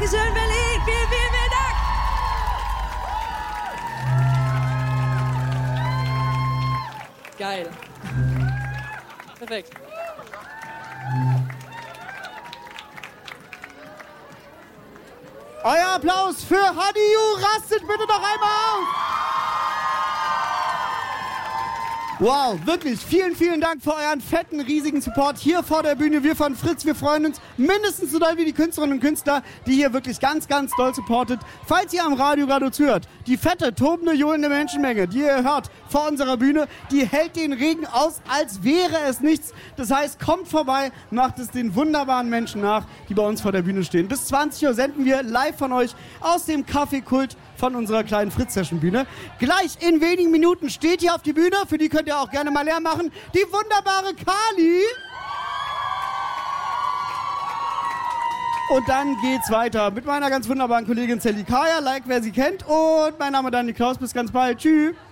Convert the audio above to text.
Dankeschön, Berlin. Vielen, vielen, vielen Dank. Geil. Perfekt. Euer Applaus für Hadiyu. Rastet bitte noch einmal auf. Wow, wirklich, vielen, vielen Dank für euren fetten, riesigen Support hier vor der Bühne. Wir von Fritz, wir freuen uns mindestens so doll wie die Künstlerinnen und Künstler, die hier wirklich ganz, ganz doll supportet. Falls ihr am Radio gerade zuhört, die fette, tobende, johlende Menschenmenge, die ihr hört vor unserer Bühne, die hält den Regen aus, als wäre es nichts. Das heißt, kommt vorbei, macht es den wunderbaren Menschen nach, die bei uns vor der Bühne stehen. Bis 20 Uhr senden wir live von euch aus dem Café-Kult von unserer kleinen Fritz-Session-Bühne. Gleich in wenigen Minuten steht hier auf die Bühne, für die könnt ihr auch gerne mal Lärm machen, die wunderbare Kali. Und dann geht's weiter mit meiner ganz wunderbaren Kollegin Sally Kaya, like wer sie kennt. Und mein Name ist Daniel Klaus, bis ganz bald. Tschüss.